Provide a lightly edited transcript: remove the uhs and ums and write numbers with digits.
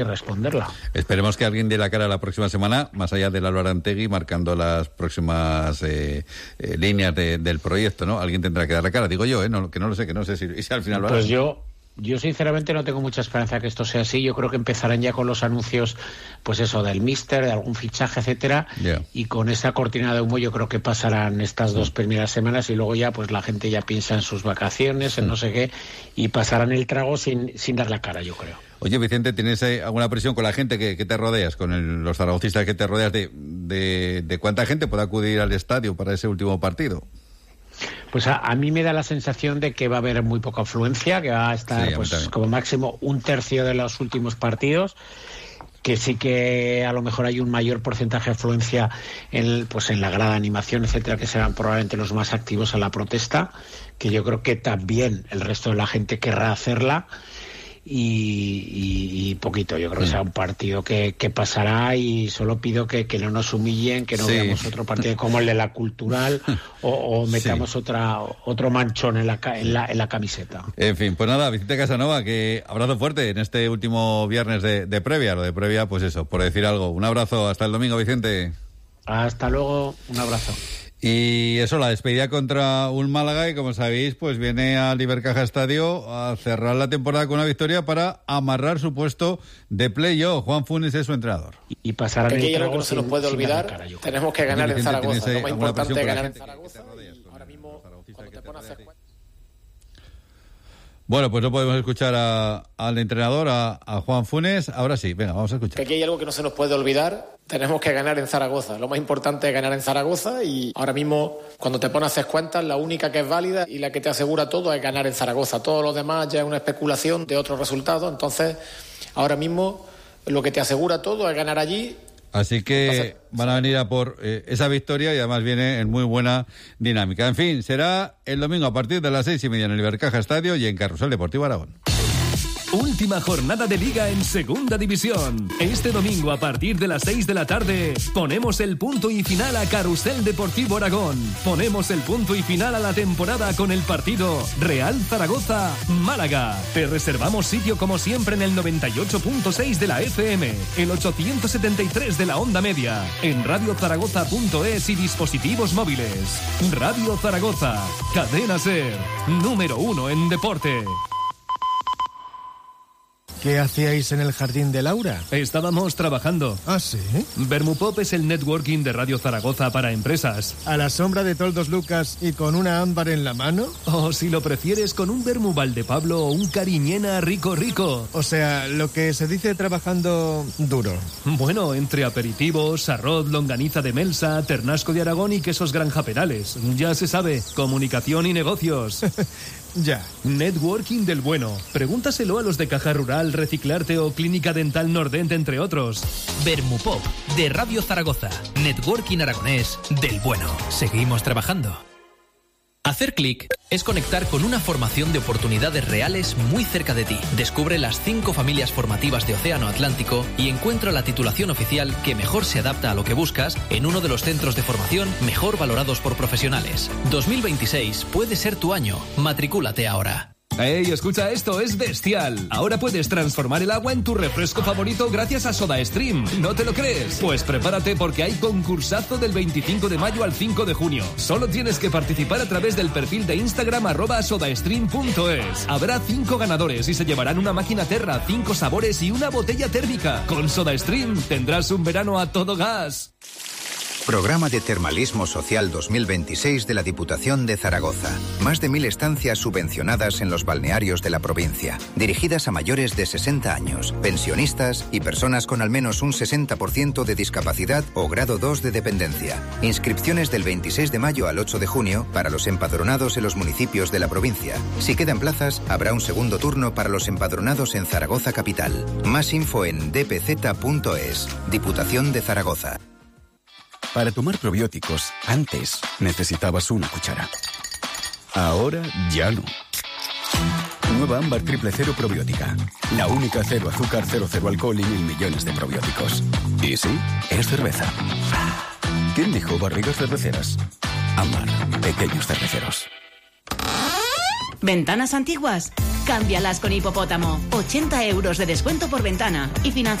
responderla. Esperemos que alguien dé la cara la próxima semana, más allá del Álvaro Antegui, marcando las próximas líneas del proyecto, ¿no? Alguien tendrá que dar la cara, digo yo, que no lo sé, que no sé si al final lo hará. Pues yo sinceramente no tengo mucha esperanza que esto sea así. Yo creo que empezarán ya con los anuncios, pues eso, del míster, de algún fichaje, etcétera, y con esa cortina de humo yo creo que pasarán estas 2 primeras semanas y luego ya pues la gente ya piensa en sus vacaciones, en no sé qué, y pasarán el trago sin dar la cara, yo creo. Oye, Vicente, ¿tienes alguna presión con la gente que te rodeas, con los zaragocistas que te rodeas, de cuánta gente puede acudir al estadio para ese último partido? Pues a mí me da la sensación de que va a haber muy poca afluencia, que va a estar pues como máximo 1/3 de los últimos partidos, que sí que a lo mejor hay un mayor porcentaje de afluencia en la grada de animación, etcétera, que serán probablemente los más activos a la protesta, que yo creo que también el resto de la gente querrá hacerla. Y poquito, yo creo que será un partido que pasará, y solo pido que no nos humillen, que no veamos otro partido como el de la Cultural o metamos otro manchón en la camiseta. En fin, pues nada, Vicente Casanova, que abrazo fuerte en este último viernes de previa. Lo de previa, pues eso, por decir algo. Un abrazo, hasta el domingo, Vicente. Hasta luego, un abrazo. Y eso, la despedida contra un Málaga, y como sabéis, pues viene al Ibercaja Estadio a cerrar la temporada con una victoria para amarrar su puesto de playoff. Juan Funes es su entrenador. Y pasarán el trago. Que no se nos puede olvidar, tenemos que ganar en Zaragoza. Lo más importante es ganar en Zaragoza. Ahora mismo, cuando te pones a hacer... Bueno, pues no podemos escuchar al entrenador, a Juan Funes. Ahora sí, venga, vamos a escuchar. Que aquí hay algo que no se nos puede olvidar. Tenemos que ganar en Zaragoza. Lo más importante es ganar en Zaragoza, y ahora mismo, cuando te pones a hacer cuentas, la única que es válida y la que te asegura todo es ganar en Zaragoza. Todo lo demás ya es una especulación de otros resultados. Entonces, ahora mismo, lo que te asegura todo es ganar allí. Así que van a venir a por esa victoria, y además viene en muy buena dinámica. En fin, será el domingo a partir de las 6:30 en el Ibercaja Estadio y en Carrusel Deportivo Aragón. Última jornada de Liga en Segunda División. Este domingo a partir de las 6 de la tarde ponemos el punto y final a Carrusel Deportivo Aragón. Ponemos el punto y final a la temporada con el partido Real Zaragoza-Málaga. Te reservamos sitio como siempre en el 98.6 de la FM, el 873 de la onda media, en radiozaragoza.es y dispositivos móviles. Radio Zaragoza, Cadena SER, número 1 en deporte. ¿Qué hacíais en el jardín de Laura? Estábamos trabajando. ¿Ah, sí? Vermupop es el networking de Radio Zaragoza para empresas. ¿A la sombra de Toldos Lucas y con una ámbar en la mano? O si lo prefieres, con un vermú Valdepablo o un Cariñena rico. O sea, lo que se dice trabajando duro. Bueno, entre aperitivos, arroz, longaniza de Melsa, ternasco de Aragón y quesos Granja Perales. Ya se sabe, comunicación y negocios. Ya. Networking del bueno. Pregúntaselo a los de Caja Rural, Reciclarte o Clínica Dental Nordent, entre otros. Vermupop, de Radio Zaragoza. Networking aragonés del bueno. Seguimos trabajando. Hacer clic es conectar con una formación de oportunidades reales muy cerca de ti. Descubre las 5 familias formativas de Océano Atlántico y encuentra la titulación oficial que mejor se adapta a lo que buscas en uno de los centros de formación mejor valorados por profesionales. 2026 puede ser tu año. Matricúlate ahora. ¡Ey, escucha esto! ¡Es bestial! Ahora puedes transformar el agua en tu refresco favorito gracias a SodaStream. ¿No te lo crees? Pues prepárate, porque hay concursazo del 25 de mayo al 5 de junio. Solo tienes que participar a través del perfil de Instagram @sodastream.es. Habrá 5 ganadores y se llevarán una máquina Terra, 5 sabores y una botella térmica. Con SodaStream tendrás un verano a todo gas. Programa de Termalismo Social 2026 de la Diputación de Zaragoza. Más de 1000 estancias subvencionadas en los balnearios de la provincia, dirigidas a mayores de 60 años, pensionistas y personas con al menos un 60% de discapacidad o grado 2 de dependencia. Inscripciones del 26 de mayo al 8 de junio para los empadronados en los municipios de la provincia. Si quedan plazas, habrá un segundo turno para los empadronados en Zaragoza capital. Más info en dpz.es. Diputación de Zaragoza. Para tomar probióticos, antes necesitabas una cuchara. Ahora ya no. Nueva Ámbar Triple Cero Probiótica. La única cero azúcar, cero alcohol y 1000 millones de probióticos. Y sí, es cerveza. ¿Quién dijo barrigas cerveceras? Ámbar, pequeños cerveceros. ¿Ventanas antiguas? Cámbialas con Hipopótamo. 80 € de descuento por ventana y financiación